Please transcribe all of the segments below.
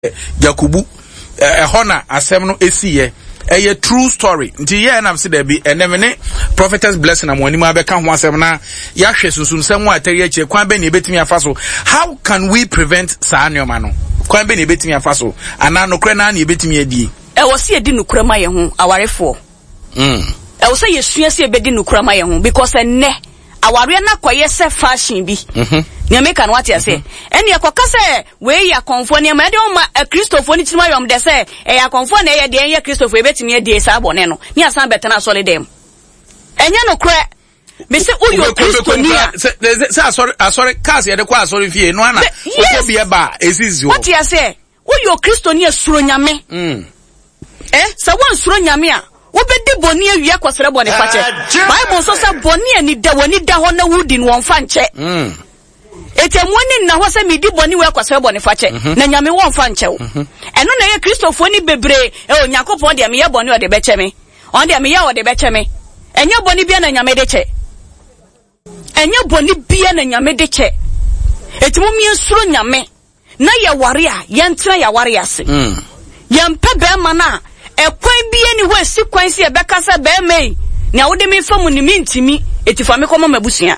Jakubu hona asem no esiye a true story. Nti ye na mse da bi enemene prophetess blessing na monima abeka ho asem na ya hwe sunsun sem wa atari achi kwan be ne betimi afaso. How can we prevent saanyoma no? Kwan be ne betimi afaso ana no kre na na betimi adi. E wo se edi nukura ma ye ho awarefo. E wo se yesua se ebedi nukura ma ye ho because enne aware na kwaye se fashion bi. Nyameka no wate ase. Ene yakoka se we ya konfo ne ma de o ma Christopher ni tima yom de se e ya konfo na ye de ye Christopher e betimi adi sa bone no. Ni asan betena solid dem. Enye no kre me se uyo Christonia se asori cars ye de kwa asori fie no ana obi e ba esizi o. Wate ase uyo Christonia suro nyame. Se won suro nyame a obedi boni awia kwasere boni fache. Bible so say boni ani da woni da ho na wudi no won fa nche. Etemwoni na ho say medi boni we kwasere boni fache. Na nyame won fa nche wo. Eno na ye Christopher ni bebre Onyankopon de me ye boni o de beche me. On de me ye o de beche me. Enye boni bia na nyame de che. Enye boni bia na nyame de che. Etemu mi nsuro nyame. Na ye ware a ye ntra ya ware ase. Ye mpe be ma na ekwan bi eni ho esi kwan si ebeka se be mai na wode me famu ni mintimi etifa me komo mabusua.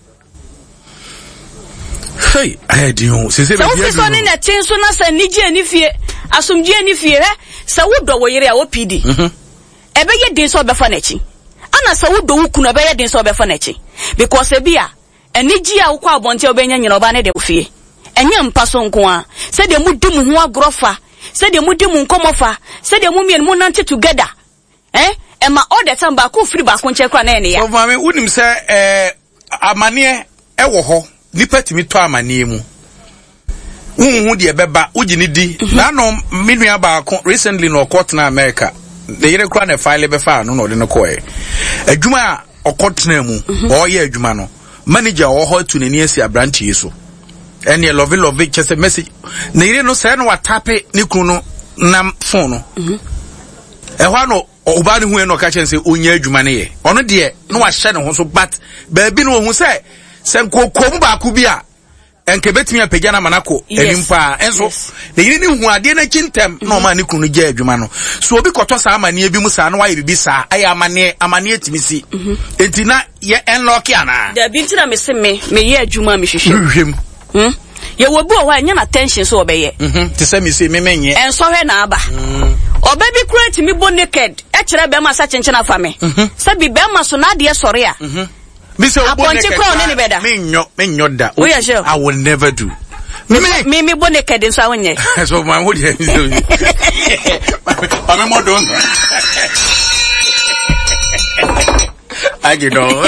Hey, I do. Se be bia. So ni na tinso na se nige ni fie, asomdie ni fie he, se wodo wo yere a wo pidi. Ebe ye din so obefa na chi. Ana se wodo wo kunu ebe ye din so obefa na chi. Because e bia enigi a wo kwa abonte obenya nyina oba ne de fie. Enye mpa so nko a, se de mu dum ho agrofa. Say the mudi mun komofa, say the mummy and munante together. Emma all the time back free back on check on any. So, mammy, wouldn't say amanie ewo ho, nipet me to amanie mu. Dear Beba, Ujinidi, Nano Minia Barco recently no court in America. The year crown a file befa, no, no, coy. A Juma or court nemu, or ye Jumano, manager or hot to the nearest branch so. And ye love just a message. Nere no say no watape ni kunu nam phone. Ehwa no oba ne hu no ka chen say onya adwuma ne ye. Ono de no wa hye ne ho so but baabi no hu say kokom ba ku bi a enke betimi apagya na manako enimpa enso ne yiri ni hu ade na chintem no ma ne kunu gya adwuma no. So obi koto sa amane bi mu sa no wa ye bibi sa aye amane timisi. Enti na ye enlock ana. Da bi ntina me se me ye adwuma me hwehwem. Ye will go away and attention so obey. To say me say me menye. And so her naba. Or baby create me bo naked. Actually, Bema such and chana for me. Sabi Bema so na dear sorry. Miss O'Bonnell, men your da. We are sure I will never do. Me bo naked in Sawane. So my wood. I'm more done. I get on.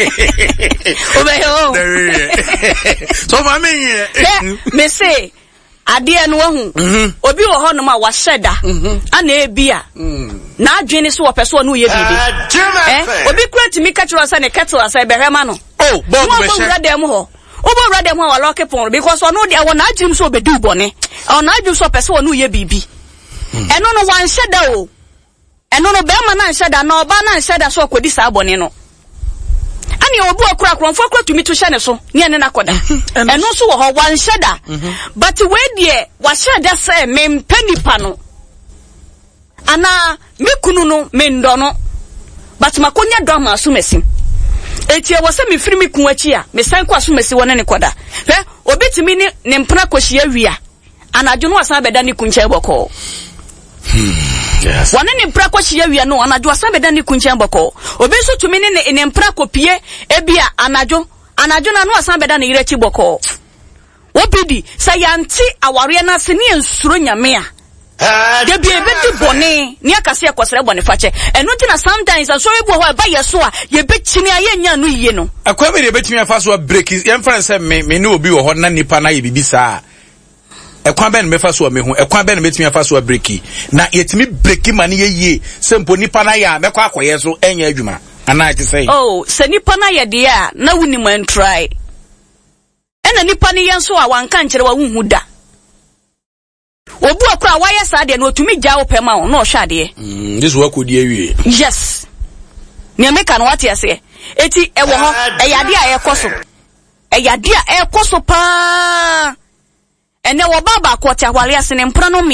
So my me say ade no hu obi wo ho no ma wa sheda ana ebia na adwene so wo peso no ye bibi obi create me catch us na kettle asa behema no oh bob be sheda dem ho obo rade dem ho wa lock pon because ono de wona adwene so obedu bone ono adwene so peso no ye bibi eno no wan sheda o eno no be ma na sheda na oba na sheda so akodi sa bone no ani obu akura kronfo akura tumi to hye ne so ne ne nakoda eno so wo ho wan sheda but we de wa sheda say mempanipa no ana mekunu no mendo no but makonya do ma so mesim etie wo se me firi me kun achi a me san kwa so mesi wona ne koda he obi timi ne mpra kohia wia anadwo no asan beda ne kunche boko. Yes. One in Prakoshia, we are no, and I do a Sabedani Kunchamboko. Obeso to me in Emprakopie, Ebia, Anajo, Anajona no Sabedani Rechiboko. What bidi, Sayanti, our Riana Sini and Surunya Mea. There be a bit bonnet, near Cassia Quasra Boniface, and not in a sometimes I saw you by your soa, ye bet Chinia no yeno. A query bet me a fast word break his inference, may no be a Hona Nipana Bibisa. E kwa ben me fa so me hu e kwa ben metimi afa so breaki na yetimi breaki mane ye sempo nipa na ya me kwa akoye so enya adwuma ana ati say oh se nipa na ye de a na wuni man try ena nipa ne yen so a wanka nkere wa hu da obu akura wa ye sa de na otumi gya opema wo na o hwa de this work odi awie yes ne meka no wate ase eti e wo ho e yade a ye koso e yade a e koso pa ene wo baba ko ti awale ase ne mpra no